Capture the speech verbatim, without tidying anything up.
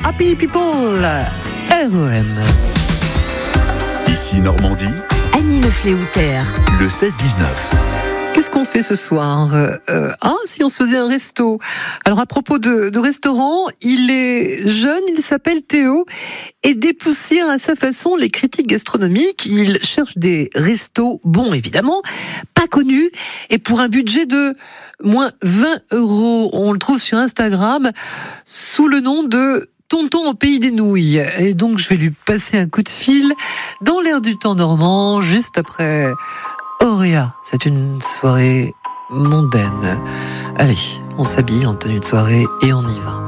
Happy People, R E M. Ici Normandie, Annie Le Fléoutère, le seize dix-neuf. Qu'est-ce qu'on fait ce soir euh, Ah, si on se faisait un resto. Alors à propos de, de restaurant, il est jeune, il s'appelle Théo et dépoussière à sa façon les critiques gastronomiques. Il cherche des restos bons évidemment, pas connus et pour un budget de moins vingt euros. On le trouve sur Instagram sous le nom de Tonton au pays des nouilles. Et donc je vais lui passer un coup de fil dans l'air du temps normand juste après Auréa. C'est une soirée mondaine. Allez, on s'habille en tenue de soirée et on y va.